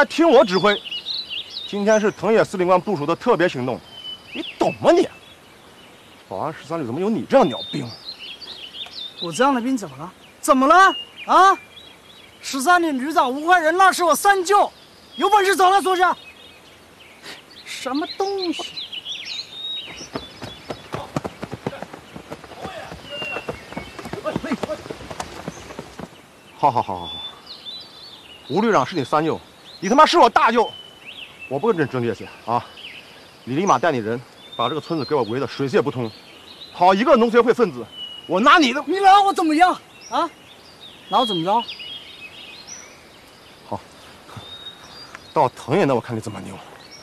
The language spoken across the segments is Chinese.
该听我指挥。今天是藤野司令官部署的特别行动，你懂吗你？保安13旅怎么有你这样鸟兵？ 我这样的兵怎么了？怎么了？啊！13旅旅长吴怀仁那是我三舅，有本事找他说去。什么东西？ 好，吴旅长是你三舅，你他妈是我大舅，我不跟人争这些啊！你立马带你人把这个村子给我围得水泄不通，好一个农协会分子，我拿你的！ 你拿我怎么样啊？拿我怎么着？ 好，到藤野那我看你怎么牛！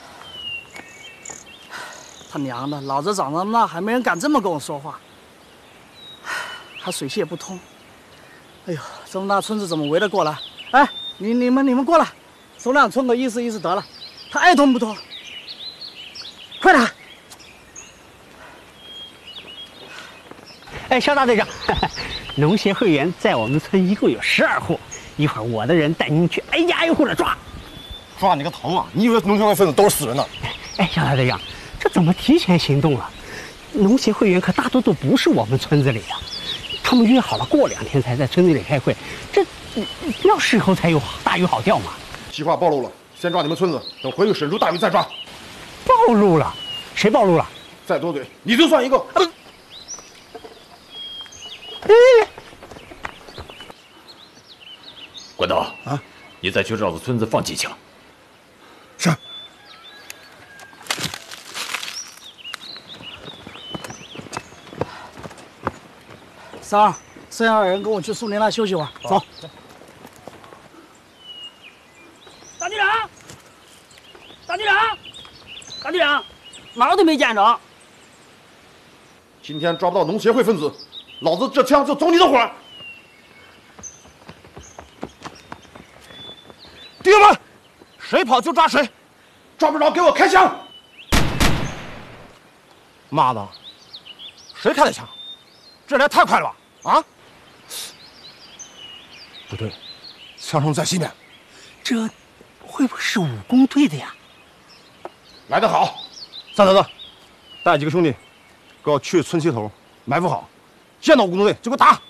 他娘的，老子长这么大还没人敢这么跟我说话，还水泄不通。哎呦，这么大村子怎么围得过来？哎，你们过来，总两村口意思意思得了，他爱通不通，快点！ 哎，肖大队长，农协会员在我们村一共有12户，一会儿我的人带您去挨家挨户的抓。 抓你个头啊！你以为农协会分子都是死人呢？ 哎，肖大队长，这怎么提前行动了？农协会员可大多都不是我们村子里的。他们约好了过2天才在村子里开会，这要事后才有大鱼好钓嘛。 计划暴露了，先抓你们村子，等回去审出大鱼再抓。 暴露了？谁暴露了？ 再多嘴，你就算一个。 管道啊，你再去绕着村子放几枪。 是。 三儿，剩下的人跟我去树林那休息会儿，走。 大队长，哪儿都没见着。 今天抓不到农协会分子，老子这枪就走你的火！弟兄们，谁跑就抓谁，抓不着给我开枪！妈的，谁开的枪？这来太快了吧！啊！不对，枪声在西面， 这会不会是武工队的呀？ 来得好，三头子，带几个兄弟，给我去村西头埋伏好，见到武工队就给我打！